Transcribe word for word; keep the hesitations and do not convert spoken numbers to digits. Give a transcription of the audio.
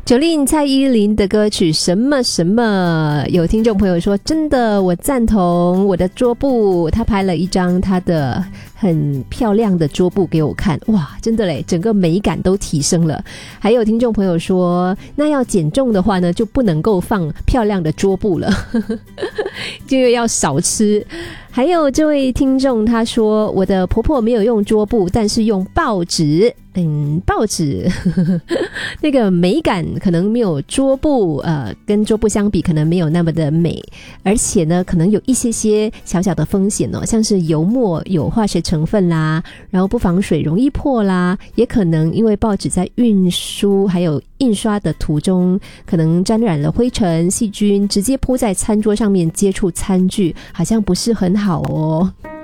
九令蔡依林的歌曲什么什么，有听众朋友说真的我赞同，我的桌布他拍了一张他的很漂亮的桌布给我看，哇真的嘞，整个美感都提升了。还有听众朋友说那要减重的话呢就不能够放漂亮的桌布了就要少吃。还有这位听众他说我的婆婆没有用桌布但是用报纸，嗯，报纸呵呵那个美感可能没有桌布呃，跟桌布相比可能没有那么的美，而且呢可能有一些些小小的风险哦，像是油墨有化学成分啦，然后不防水容易破啦，也可能因为报纸在运输还有印刷的途中可能沾染了灰尘细菌，直接铺在餐桌上面接触餐具，好像不是很好哦。